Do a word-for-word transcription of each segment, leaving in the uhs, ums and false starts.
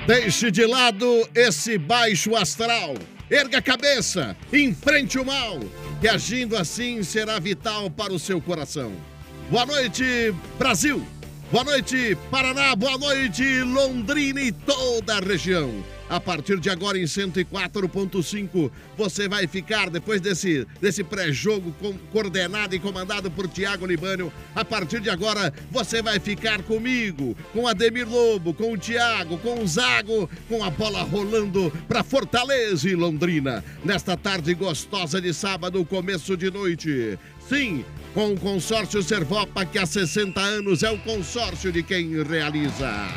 Deixe de lado esse baixo astral. Erga a cabeça, enfrente o mal, que agindo assim será vital para o seu coração. Boa noite, Brasil. Boa noite, Paraná. Boa noite, Londrina e toda a região. A partir de agora em cento e quatro ponto cinco, você vai ficar, depois desse, desse pré-jogo com, coordenado e comandado por Thiago Libânio, a partir de agora você vai ficar comigo, com Ademir Lobo, com o Thiago, com o Zago, com a bola rolando para Fortaleza e Londrina. Nesta tarde gostosa de sábado, começo de noite. Sim, com o consórcio Servopa, que há sessenta anos é o consórcio de quem realiza.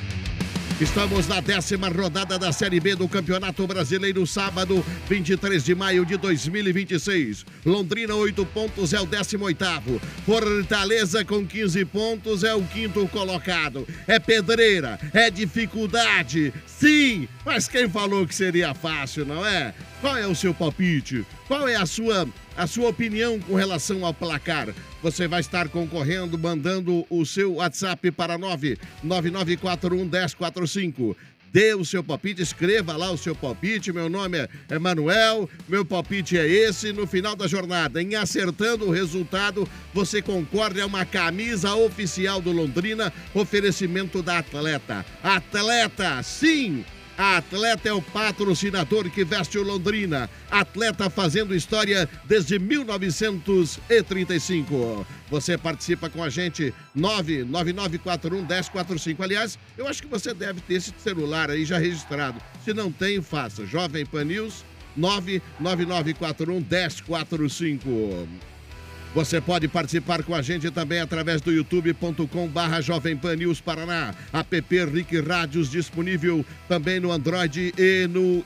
Estamos na décima rodada da Série B do Campeonato Brasileiro, sábado, vinte e três de maio de dois mil e vinte e seis. Londrina, oito pontos, é o décimo oitavo. Fortaleza, com quinze pontos, é o quinto colocado. É pedreira, é dificuldade, sim, mas quem falou que seria fácil, não é? Qual é o seu palpite? Qual é a sua, a sua opinião com relação ao placar? Você vai estar concorrendo, mandando o seu WhatsApp para nove nove nove quatro um um zero quatro cinco. Dê o seu palpite, escreva lá o seu palpite. Meu nome é Emanuel, meu palpite é esse. No final da jornada, em acertando o resultado, você concorre a uma camisa oficial do Londrina, oferecimento da Atleta. Atleta, sim! A Atleta é o patrocinador que veste o Londrina. Atleta fazendo história desde mil novecentos e trinta e cinco. Você participa com a gente, nove nove nove quatro um um zero quatro cinco. Aliás, eu acho que você deve ter esse celular aí já registrado. Se não tem, faça. Jovem Pan News, nove nove nove quatro um um zero quatro cinco. Você pode participar com a gente também através do youtube ponto com barra Jovem Pan News Paraná. App Rick Rádios disponível também no Android e no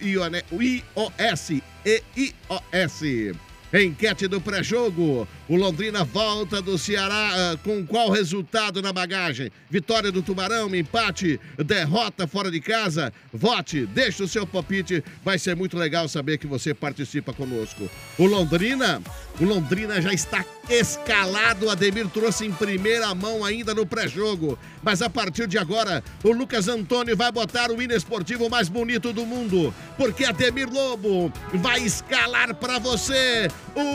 iOS e iOS. Enquete do pré-jogo. O Londrina volta do Ceará uh, com qual resultado na bagagem? Vitória do Tubarão, empate, derrota fora de casa? Vote, deixe o seu palpite. Vai ser muito legal saber que você participa conosco. O Londrina, o Londrina já está escalado. O Ademir trouxe em primeira mão ainda no pré-jogo. Mas a partir de agora, o Lucas Antônio vai botar o hino esportivo mais bonito do mundo. Porque Ademir Lobo vai escalar para você o